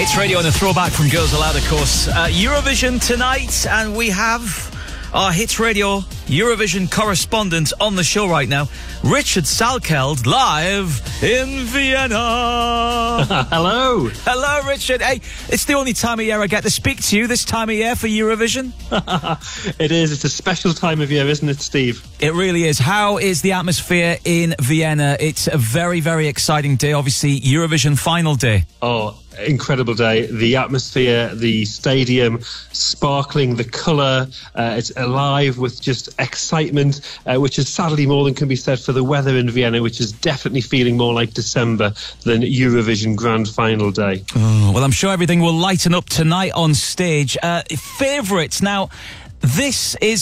Hits Radio and a throwback from Girls Aloud, of course. Eurovision tonight, and we have our Hits Radio Eurovision correspondent on the show right now, Richard Salkeld, live in Vienna. Hello. Hello, Richard. Hey, it's the only time of year I get to speak to you this time of year for Eurovision. It is. It's a special time of year, isn't it, Steve? It really is. How is the atmosphere in Vienna? It's a very, very exciting day. Obviously, Eurovision final day. Oh, incredible day. The atmosphere, the stadium, sparkling, the colour. It's alive with just excitement, which is sadly more than can be said for the weather in Vienna, which is definitely feeling more like December than Eurovision Grand Final Day. Oh, well, I'm sure everything will lighten up tonight on stage. Favourites. Now, this is